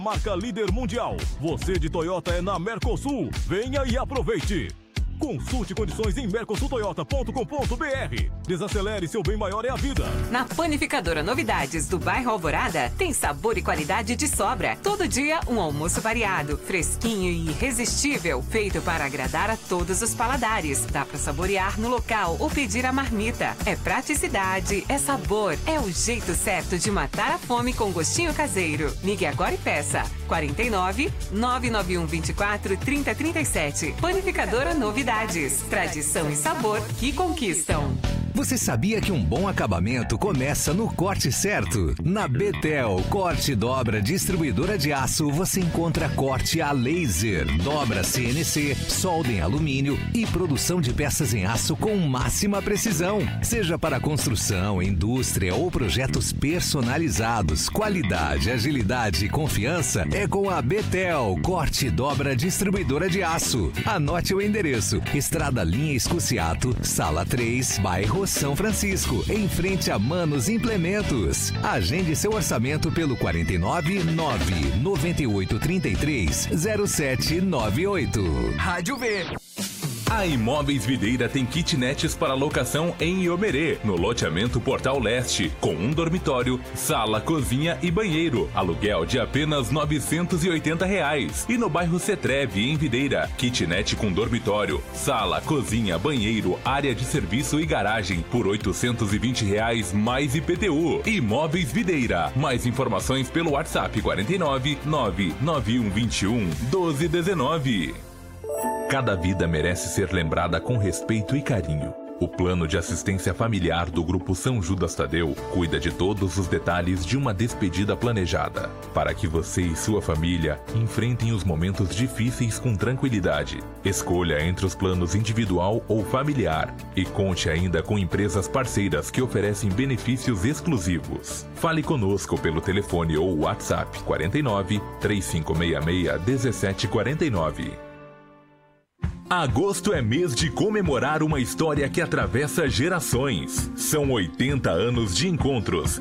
Marca líder mundial. Você de Toyota é na Mercosul. Venha e aproveite. Consulte condições em mercosultoyota.com.br. Desacelere, seu bem maior é a vida. Na Panificadora Novidades do bairro Alvorada, tem sabor e qualidade de sobra. Todo dia, um almoço variado, fresquinho e irresistível, feito para agradar a todos os paladares. Dá para saborear no local ou pedir a marmita. É praticidade, é sabor, é o jeito certo de matar a fome com gostinho caseiro. Ligue agora e peça. 49 991 24 30 37. Panificadora Novidades. Tradição e sabor que conquistam. Você sabia que um bom acabamento começa no corte certo? Na Betel Corte e Dobra Distribuidora de Aço, você encontra corte a laser, dobra CNC, solda em alumínio e produção de peças em aço com máxima precisão. Seja para construção, indústria ou projetos personalizados, qualidade, agilidade e confiança é com a Betel Corte e Dobra Distribuidora de Aço. Anote o endereço: Estrada Linha Escociato, Sala 3, bairro São Francisco, em frente a Manos Implementos. Agende seu orçamento pelo 49 9 98 33 0798. Rádio V. A Imóveis Videira tem kitnets para locação em Iomerê, no loteamento Portal Leste, com um dormitório, sala, cozinha e banheiro. Aluguel de apenas R$ 980. E no bairro Cetreve, em Videira, kitnet com dormitório, sala, cozinha, banheiro, área de serviço e garagem por R$ 820 mais IPTU. Imóveis Videira. Mais informações pelo WhatsApp 49 99121 1219. Cada vida merece ser lembrada com respeito e carinho. O plano de assistência familiar do Grupo São Judas Tadeu cuida de todos os detalhes de uma despedida planejada, para que você e sua família enfrentem os momentos difíceis com tranquilidade. Escolha entre os planos individual ou familiar e conte ainda com empresas parceiras que oferecem benefícios exclusivos. Fale conosco pelo telefone ou WhatsApp 49 3566 1749. Agosto é mês de comemorar uma história que atravessa gerações. São 80 anos de encontros,